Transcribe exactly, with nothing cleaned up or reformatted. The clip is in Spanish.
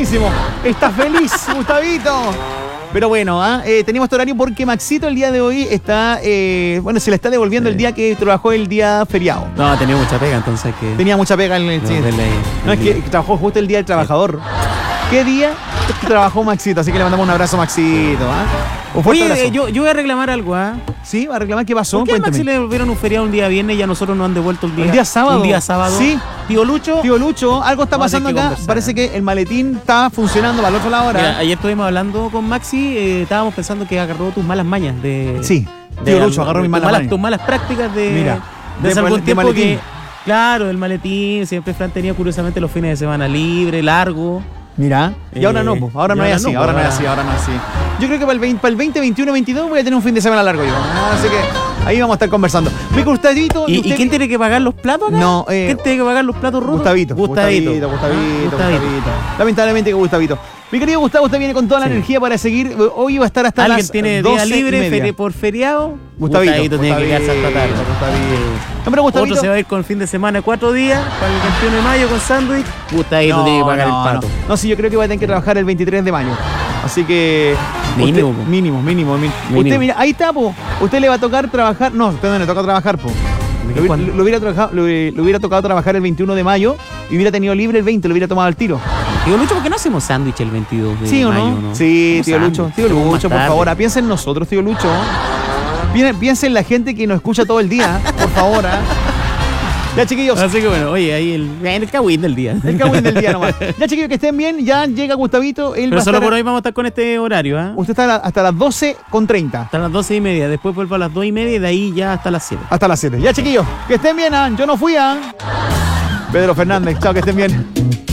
buenísimo. Está feliz, Gustavito. Pero bueno, ¿eh? Eh, tenemos este horario porque Maxito el día de hoy está, eh, bueno, se le está devolviendo sí. el día que trabajó el día feriado. No, tenía mucha pega, entonces que... Tenía mucha pega en el... No, sí. el, el, no es que trabajó justo el día del trabajador. Sí. ¿Qué día trabajó Maxito? Así que le mandamos un abrazo a Maxito. ¿eh? Un Oye, abrazo. Yo, yo voy a reclamar algo, ¿ah? ¿eh? ¿Sí? ¿Va a reclamar qué pasó? ¿Por qué a Maxi le devolvieron un feriado un día viernes y a nosotros nos han devuelto el día... ¿El día sábado? Un día sábado. Sí. Tío Lucho. Tío Lucho, algo está pasando acá. Conversar. Parece que el maletín está funcionando para el otro lado ahora. Mira, ayer estuvimos hablando con Maxi, eh, estábamos pensando que agarró tus malas mañas de... Sí, Tío de, Lucho agarró de, mis malas, malas mañas. Tus malas prácticas de... Mira, de, de, algún de tiempo maletín. Que, claro, el maletín, siempre Fran tenía curiosamente los fines de semana libre, largo. Mira, y ahora no, ahora no es así, ahora no es así, ahora no es así. Yo creo que para el, veinte, para el veinte, veintiuno, veintidós voy a tener un fin de semana largo yo. Así que ahí vamos a estar conversando. Mi Gustavito. ¿Y, ¿Y quién tiene que pagar los platos acá? No, eh, ¿quién tiene que pagar los platos rotos? Gustavito. Gustavito. Gustavito, Gustavito, Gustavito. Gustavito. Lamentablemente que Gustavito. Mi querido Gustavo, usted viene con toda la sí. energía para seguir. Hoy va a estar hasta ¿Alguien las tiene doce día libre feri- por feriado? Gustavito. Gustavito tiene que quedarse hasta tarde. No, pero Gustavito. Otro se va a ir con el fin de semana cuatro días para el veintiuno de mayo con sándwich. Gustavito no, tiene que pagar no, el pato. No. no, sí, yo creo que va a tener que trabajar el veintitrés de mayo. Así que... Mínimo. Usted, mínimo, mínimo, mínimo. Usted, mira, ahí está, po. Usted le va a tocar trabajar... No, usted no le toca trabajar, po. Lo, lo, lo, hubiera trabajado, lo, lo hubiera tocado trabajar el veintiuno de mayo y hubiera tenido libre el veinte, lo hubiera tomado al tiro. Tío Lucho, ¿por qué no hacemos sándwich el veintidós de ¿Sí o mayo? no? ¿no? Sí, tío Lucho. Tío Lucho, por tarde. favor, piensa en nosotros, tío Lucho. Piensa en la gente que nos escucha todo el día, por favor. ¿eh? Ya, chiquillos. Así que bueno, oye, ahí el, el cagüín del día. El cagüín del día nomás. Ya, chiquillos, que estén bien. Ya llega Gustavito. Él Pero va solo a estar... por hoy vamos a estar con este horario, ¿ah? ¿eh? Usted está hasta las doce con treinta. Hasta las doce y media. Después vuelvo a las dos y media y de ahí ya hasta las siete. Hasta las siete. Ya, chiquillos, que estén bien. ¿eh? Yo no fui a... ¿eh? Pedro Fernández. Chao, que estén bien.